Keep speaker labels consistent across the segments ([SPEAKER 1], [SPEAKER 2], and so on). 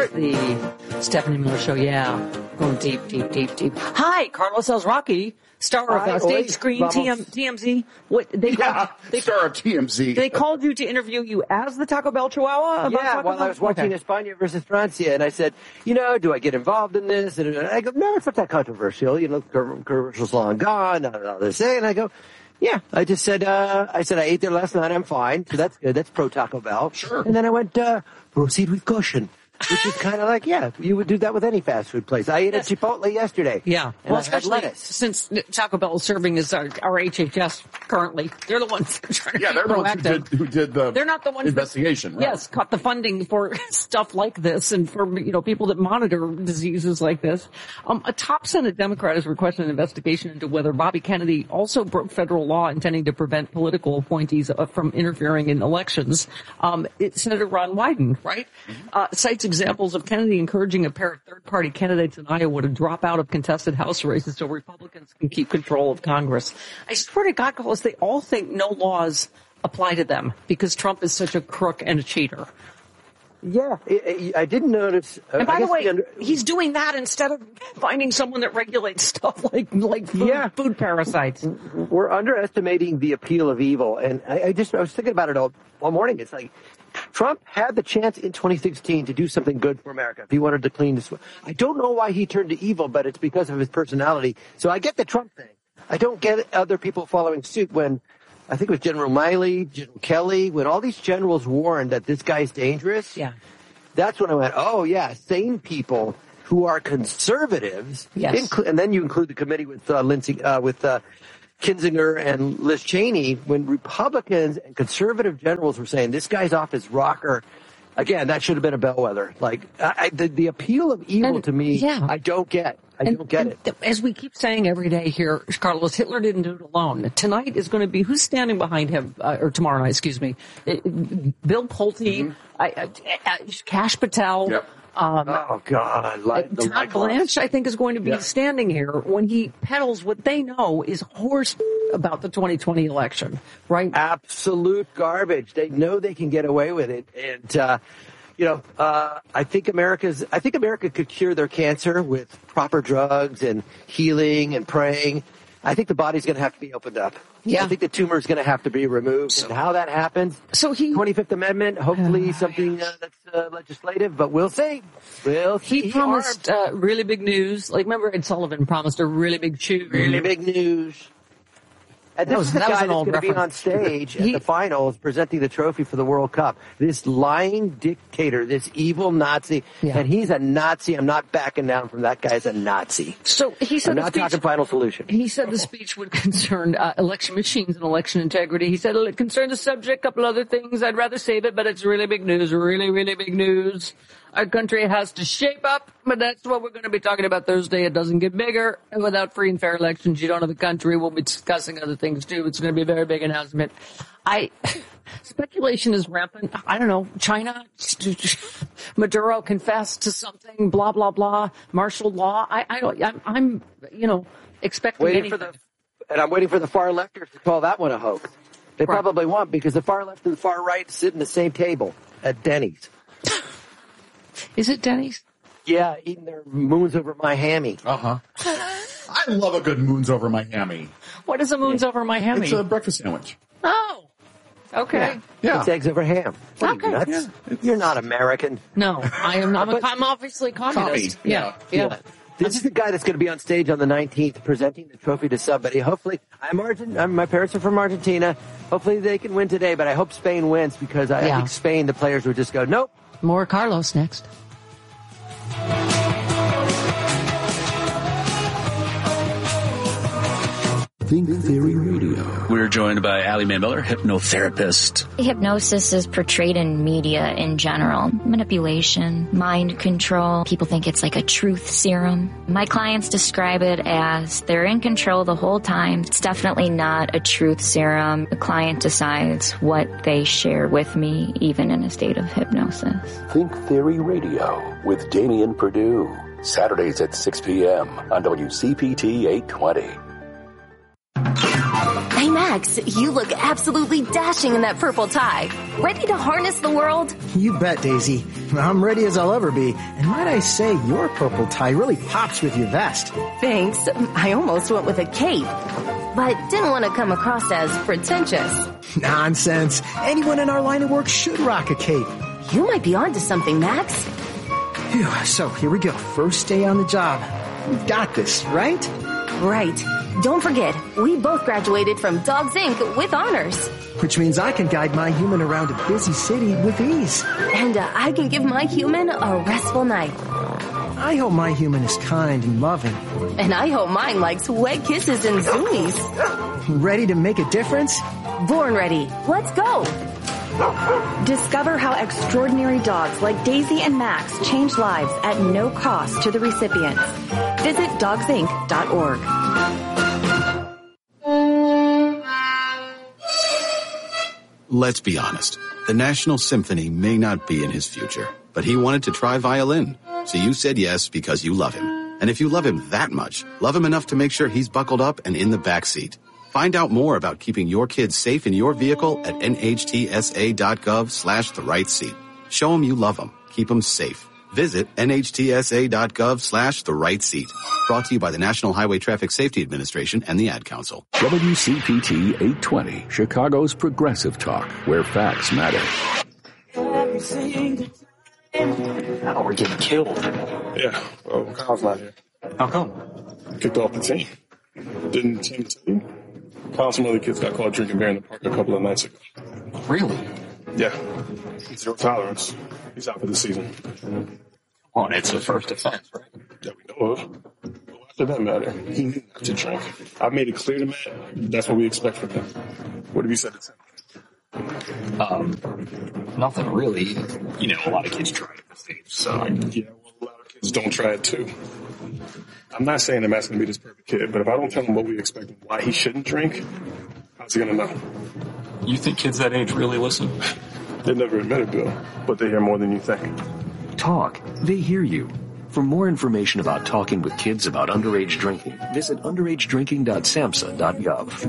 [SPEAKER 1] right.
[SPEAKER 2] The Stephanie Miller Show, going deep. Hi, Carlos Alzraki, star of Stage Screen, TMZ.
[SPEAKER 1] Star of TMZ.
[SPEAKER 2] They called you to interview you as the Taco Bell Chihuahua?
[SPEAKER 3] While I was watching España versus Francia, and I said, do I get involved in this? And I go, no, it's not that controversial. Commercials long gone, all they say. And I go, yeah, I just said, I ate there last night. I'm fine. So that's good. That's pro Taco Bell.
[SPEAKER 1] Sure.
[SPEAKER 3] And then I went, proceed with caution. Which is kind of like, you would do that with any fast food place. I ate at Chipotle yesterday.
[SPEAKER 2] Yeah.
[SPEAKER 3] And
[SPEAKER 2] especially since Taco Bell is serving as our HHS currently. They're the ones that are trying to be
[SPEAKER 1] they're
[SPEAKER 2] proactive.
[SPEAKER 1] the ones who did the
[SPEAKER 2] they're not the ones
[SPEAKER 1] investigation. Right?
[SPEAKER 2] Yes, cut the funding for stuff like this and for, people that monitor diseases like this. A top Senate Democrat has requested an investigation into whether Bobby Kennedy also broke federal law intending to prevent political appointees from interfering in elections. It's Senator Ron Wyden, right? Cites examples of Kennedy encouraging a pair of third-party candidates in Iowa to drop out of contested House races so Republicans can keep control of Congress. I swear to God, Carlos, they all think no laws apply to them because Trump is such a crook and a cheater.
[SPEAKER 3] Yeah, I didn't notice.
[SPEAKER 2] And by the way, he's doing that instead of finding someone that regulates stuff like food parasites.
[SPEAKER 3] We're underestimating the appeal of evil, and I was thinking about it all morning. It's like Trump had the chance in 2016 to do something good for America if he wanted to clean this. I don't know why he turned to evil, but it's because of his personality. So I get the Trump thing. I don't get other people following suit when I think it was General Miley, General Kelly, when all these generals warned that this guy's dangerous.
[SPEAKER 2] Yeah.
[SPEAKER 3] That's when I went, oh, yeah, sane people who are conservatives.
[SPEAKER 2] Yes.
[SPEAKER 3] And then you include the committee with Kinzinger and Liz Cheney, when Republicans and conservative generals were saying, this guy's off his rocker. Again, that should have been a bellwether. Like, the appeal of evil to me, I don't get. I don't get it.
[SPEAKER 2] As we keep saying every day here, Carlos, Hitler didn't do it alone. Tonight is going to be, who's standing behind him, or tomorrow night, excuse me, Bill Pulte, Kash Patel.
[SPEAKER 3] Yep. Oh, God.
[SPEAKER 2] Todd Blanche, I think, is going to be standing here when he peddles what they know is horse about the 2020 election, right?
[SPEAKER 3] Absolute garbage. They know they can get away with it. And, I think America could cure their cancer with proper drugs and healing and praying. I think the body's going to have to be opened up.
[SPEAKER 2] Yeah.
[SPEAKER 3] I think the tumor is going to have to be removed. And how that happens, 25th Amendment, hopefully something that's legislative, but we'll see.
[SPEAKER 2] He promised really big news. Like, remember Ed Sullivan promised a really big chew.
[SPEAKER 3] Really big news. And this is the guy that's going to be on stage at the finals presenting the trophy for the World Cup. This lying dictator, this evil Nazi, and he's a Nazi. I'm not backing down from that guy's a Nazi.
[SPEAKER 2] So he said
[SPEAKER 3] I'm not talking final solution.
[SPEAKER 2] He said the speech would concern election machines and election integrity. He said it concerned the subject, a couple other things. I'd rather save it, but it's really big news, really, really big news. Our country has to shape up, but that's what we're going to be talking about Thursday. It doesn't get bigger. And without free and fair elections, you don't have a country. We'll be discussing other things, too. It's going to be a very big announcement. Speculation is rampant. I don't know. China, Maduro confessed to something, blah, blah, blah, martial law. I'm expecting anything.
[SPEAKER 3] And I'm waiting for the far lefters to call that one a hoax. They probably won't, because the far left and the far right sit in the same table at Denny's.
[SPEAKER 2] Is it Denny's?
[SPEAKER 3] Yeah, eating their moons over my hammy.
[SPEAKER 1] Uh-huh. I love a good moons over my hammy.
[SPEAKER 2] What is a moons over my hammy?
[SPEAKER 1] It's a breakfast sandwich.
[SPEAKER 2] Oh, okay.
[SPEAKER 3] Yeah. It's eggs over ham. What are you, nuts? Yeah. You're not American.
[SPEAKER 2] No, I am not. I'm obviously communist. Yeah.
[SPEAKER 3] This is the guy that's going to be on stage on the 19th presenting the trophy to somebody. Hopefully, my parents are from Argentina. Hopefully they can win today, but I hope Spain wins, because I think Spain, the players would just go, nope.
[SPEAKER 2] More Carlos next.
[SPEAKER 4] Think Theory Radio.
[SPEAKER 5] We're joined by Allie Mae Miller, hypnotherapist.
[SPEAKER 6] Hypnosis is portrayed in media in general. Manipulation, mind control. People think it's like a truth serum. My clients describe it as they're in control the whole time. It's definitely not a truth serum. The client decides what they share with me, even in a state of hypnosis.
[SPEAKER 4] Think Theory Radio with Damian Perdue. Saturdays at 6 p.m. on WCPT 820.
[SPEAKER 7] Hey, Max, you look absolutely dashing in that purple tie. Ready to harness the world?
[SPEAKER 8] You bet, Daisy. I'm ready as I'll ever be. And might I say, your purple tie really pops with your vest.
[SPEAKER 7] Thanks. I almost went with a cape, but didn't want to come across as pretentious.
[SPEAKER 8] Nonsense. Anyone in our line of work should rock a cape.
[SPEAKER 7] You might be onto something, Max.
[SPEAKER 8] Phew, so here we go. First day on the job. We've got this, right?
[SPEAKER 7] Right. Don't forget, we both graduated from Dogs Inc. with honors.
[SPEAKER 8] Which means I can guide my human around a busy city with ease.
[SPEAKER 7] And I can give my human a restful night.
[SPEAKER 8] I hope my human is kind and loving.
[SPEAKER 7] And I hope mine likes wet kisses and zoomies.
[SPEAKER 8] Ready to make a difference?
[SPEAKER 7] Born ready. Let's go.
[SPEAKER 9] Discover how extraordinary dogs like Daisy and Max change lives at no cost to the recipients. Visit dogsinc.org.
[SPEAKER 10] Let's be honest. The National Symphony may not be in his future, but he wanted to try violin. So you said yes because you love him. And if you love him that much, love him enough to make sure he's buckled up and in the back seat. Find out more about keeping your kids safe in your vehicle at nhtsa.gov/the-right-seat. Show them you love them. Keep them safe. Visit nhtsa.gov/the-right-seat. Brought to you by the National Highway Traffic Safety Administration and the Ad Council.
[SPEAKER 4] WCPT 820, Chicago's progressive talk, where facts matter.
[SPEAKER 11] Now we're getting killed. Yeah, well, Kyle's not here. How come? Kicked off the team. Didn't Tim tell you? Kyle and some other kids got caught drinking beer in the park a couple of nights ago. Really? Yeah. Zero tolerance. He's out for the season. Oh, and it's the first offense, right? That we know of. Well, after that matter, he knew not to drink. I made it clear to Matt that's what we expect from him. What have you said to him?
[SPEAKER 12] Nothing really. You know, a lot of kids try it at this stage, so.
[SPEAKER 11] Yeah, well, a lot of kids don't try it too. I'm not saying that Matt's going to be this perfect kid, but if I don't tell him what we expect and why he shouldn't drink, how's he going to know?
[SPEAKER 12] You think kids that age really listen?
[SPEAKER 11] They never admit it, Bill, but they hear more than you think.
[SPEAKER 4] Talk. They hear you. For more information about talking with kids about underage drinking, visit underagedrinking.samhsa.gov.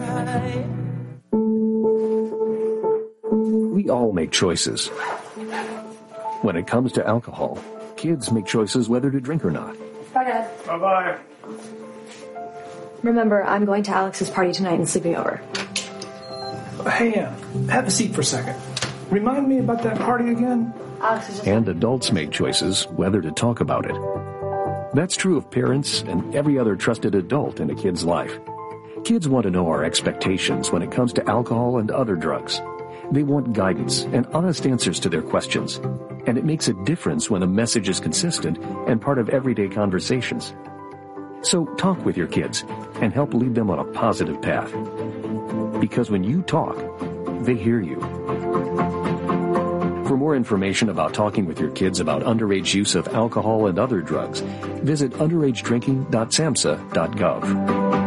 [SPEAKER 4] We all make choices. When it comes to alcohol, kids make choices whether to drink or not.
[SPEAKER 13] Bye, Dad.
[SPEAKER 11] Bye-bye.
[SPEAKER 13] Remember, I'm going to Alex's party tonight and sleeping over.
[SPEAKER 14] Hey, have a seat for a second. Remind me about that party again?
[SPEAKER 4] And adults make choices whether to talk about it. That's true of parents and every other trusted adult in a kid's life. Kids want to know our expectations when it comes to alcohol and other drugs. They want guidance and honest answers to their questions. And it makes a difference when the message is consistent and part of everyday conversations. So talk with your kids and help lead them on a positive path. Because when you talk, they hear you. For more information about talking with your kids about underage use of alcohol and other drugs, visit underagedrinking.samhsa.gov.